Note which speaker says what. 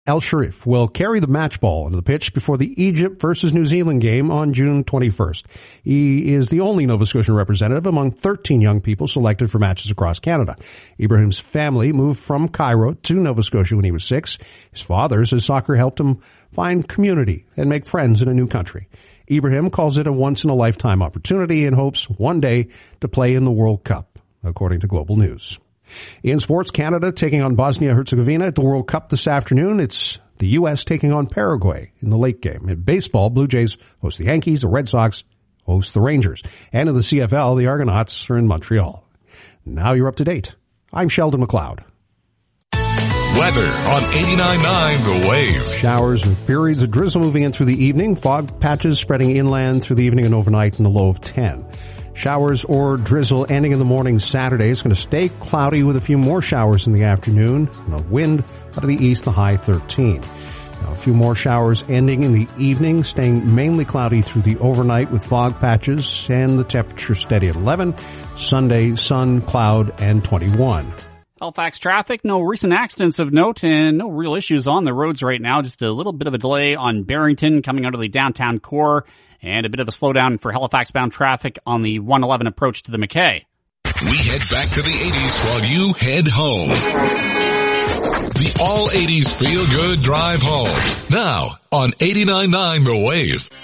Speaker 1: El Sharif will carry the match ball into the pitch before the Egypt versus New Zealand game on June 21st. He is the only Nova Scotian representative among 13 young people selected for matches across Canada. Ibrahim's family moved from Cairo to Nova Scotia when he was 6. His father says soccer helped him find community and make friends in a new country. Ibrahim calls it a once-in-a-lifetime opportunity and hopes one day to play in the World Cup, according to Global News. In sports, Canada taking on Bosnia-Herzegovina at the World Cup this afternoon. It's the U.S. taking on Paraguay in the late game. In baseball, Blue Jays host the Yankees, the Red Sox host the Rangers. And in the CFL, the Argonauts are in Montreal. Now you're up to date. I'm Sheldon McLeod.
Speaker 2: Weather on 89.9 The Wave.
Speaker 1: Showers and periods of drizzle moving in through the evening. Fog patches spreading inland through the evening and overnight in the low of 10. Showers or drizzle ending in the morning Saturday. It's going to stay cloudy with a few more showers in the afternoon. And the wind out of the east, the high 13. Now, a few more showers ending in the evening, staying mainly cloudy through the overnight with fog patches and the temperature steady at 11. Sunday, sun, cloud, and 21.
Speaker 3: Halifax traffic, no recent accidents of note and no real issues on the roads right now. Just a little bit of a delay on Barrington coming out of the downtown core and a bit of a slowdown for Halifax-bound traffic on the 111 approach to the McKay.
Speaker 2: We head back to the 80s while you head home. The All 80s Feel Good Drive Home. Now on 89.9 The Wave.